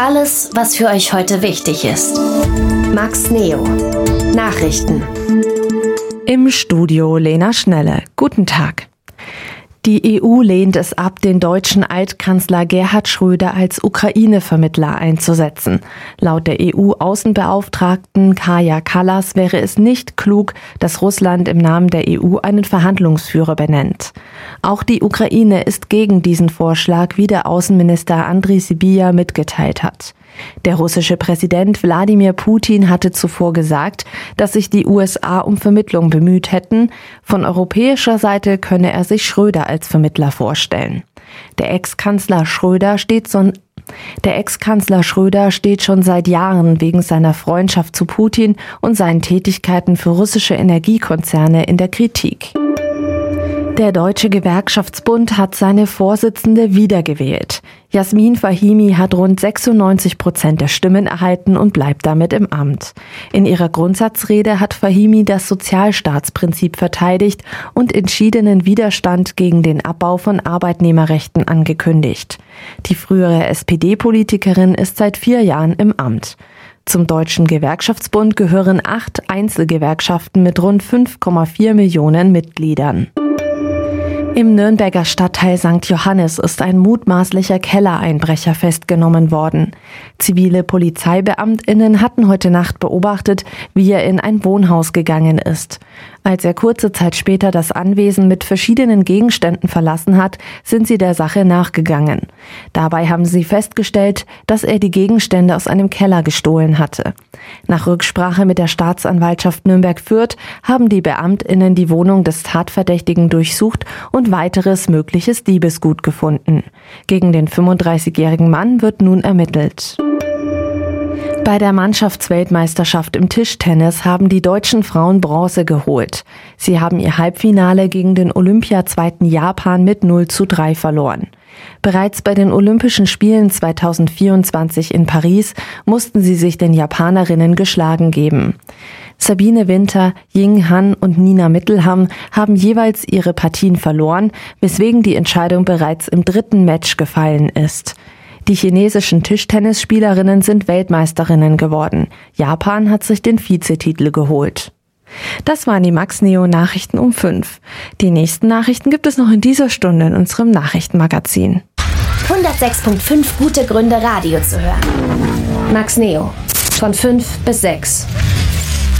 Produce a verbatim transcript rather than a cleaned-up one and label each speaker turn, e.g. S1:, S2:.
S1: Alles, was für euch heute wichtig ist. Max Neo. Nachrichten.
S2: Im Studio Lena Schnelle. Guten Tag. Die E U lehnt es ab, den deutschen Altkanzler Gerhard Schröder als Ukraine-Vermittler einzusetzen. Laut der E U-Außenbeauftragten Kaja Kallas wäre es nicht klug, dass Russland im Namen der E U einen Verhandlungsführer benennt. Auch die Ukraine ist gegen diesen Vorschlag, wie der Außenminister Andriy Sybiha mitgeteilt hat. Der russische Präsident Wladimir Putin hatte zuvor gesagt, dass sich die U S A um Vermittlung bemüht hätten. Von europäischer Seite könne er sich Schröder als Vermittler vorstellen. Der Ex-Kanzler Schröder steht so Der Ex-Kanzler Schröder steht schon seit Jahren wegen seiner Freundschaft zu Putin und seinen Tätigkeiten für russische Energiekonzerne in der Kritik. Der Deutsche Gewerkschaftsbund hat seine Vorsitzende wiedergewählt. Jasmin Fahimi hat rund sechsundneunzig Prozent der Stimmen erhalten und bleibt damit im Amt. In ihrer Grundsatzrede hat Fahimi das Sozialstaatsprinzip verteidigt und entschiedenen Widerstand gegen den Abbau von Arbeitnehmerrechten angekündigt. Die frühere S P D-Politikerin ist seit vier Jahren im Amt. Zum Deutschen Gewerkschaftsbund gehören acht Einzelgewerkschaften mit rund fünf Komma vier Millionen Mitgliedern. Im Nürnberger Stadtteil Sankt Johannes ist ein mutmaßlicher Kellereinbrecher festgenommen worden. Zivile PolizeibeamtInnen hatten heute Nacht beobachtet, wie er in ein Wohnhaus gegangen ist. Als er kurze Zeit später das Anwesen mit verschiedenen Gegenständen verlassen hat, sind sie der Sache nachgegangen. Dabei haben sie festgestellt, dass er die Gegenstände aus einem Keller gestohlen hatte. Nach Rücksprache mit der Staatsanwaltschaft Nürnberg-Fürth haben die BeamtInnen die Wohnung des Tatverdächtigen durchsucht und weiteres mögliches Diebesgut gefunden. Gegen den fünfunddreißigjährigen Mann wird nun ermittelt. Bei der Mannschaftsweltmeisterschaft im Tischtennis haben die deutschen Frauen Bronze geholt. Sie haben ihr Halbfinale gegen den Olympiazweiten Japan mit null zu drei verloren. Bereits bei den Olympischen Spielen zweitausendvierundzwanzig in Paris mussten sie sich den Japanerinnen geschlagen geben. Sabine Winter, Ying Han und Nina Mittelham haben jeweils ihre Partien verloren, weswegen die Entscheidung bereits im dritten Match gefallen ist. Die chinesischen Tischtennisspielerinnen sind Weltmeisterinnen geworden. Japan hat sich den Vizetitel geholt. Das waren die Max Neo Nachrichten um fünf. Die nächsten Nachrichten gibt es noch in dieser Stunde in unserem Nachrichtenmagazin.
S1: hundertsechs Komma fünf gute Gründe, Radio zu hören. Max Neo. Von fünf bis sechs.